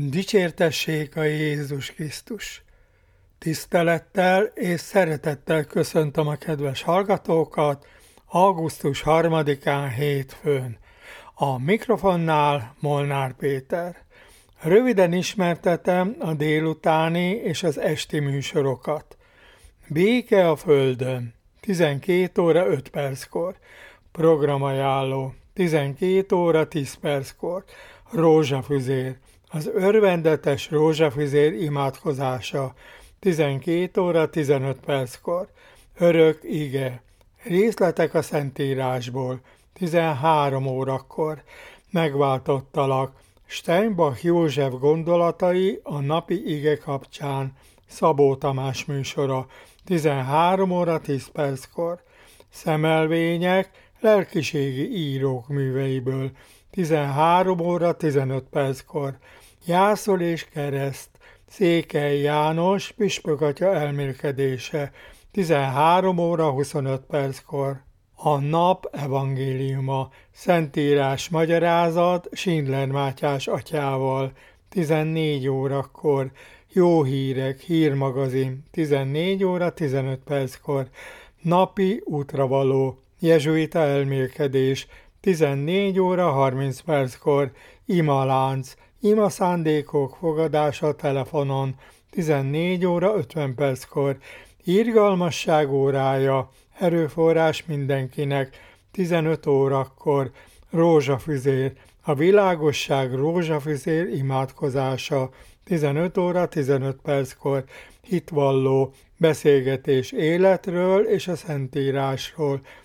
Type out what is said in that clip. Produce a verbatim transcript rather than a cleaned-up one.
Dicsértessék a Jézus Krisztus! Tisztelettel és szeretettel köszöntöm a kedves hallgatókat augusztus harmadikán hétfőn. A mikrofonnál Molnár Péter. Röviden ismertetem a délutáni és az esti műsorokat. Béke a földön, tizenkét óra öt perckor. Programajánló, tizenkét óra tíz perckor. Rózsafüzér, az örvendetes rózsafüzér imádkozása, tizenkét óra tizenöt perckor. Örök ige, részletek a Szentírásból, tizenhárom órakor. Megváltottalak, Steinbach József gondolatai a napi ige kapcsán, Szabó Tamás műsora, tizenhárom óra tíz perckor. Szemelvények, lelkiségi írók műveiből, tizenhárom óra tizenöt perckor. Jászol és kereszt, Székely János püspökatya elmélkedése, tizenhárom óra huszonöt perckor. A nap evangéliuma, Szentírás magyarázat Schindler Mátyás atyával, tizennégy órakor. Jó hírek, hírmagazin, tizennégy óra tizenöt perckor. Napi útravaló, jezsuita elmélkedés, tizennégy óra harminc perckor. Imalánc, ima szándékok fogadása telefonon, tizennégy óra ötven perckor. Irgalmasság órája, erőforrás mindenkinek, tizenöt órakor. Rózsafüzér, a világosság rózsafüzér imádkozása, tizenöt óra tizenöt perckor. Hitvalló, beszélgetés életről és a Szentírásról,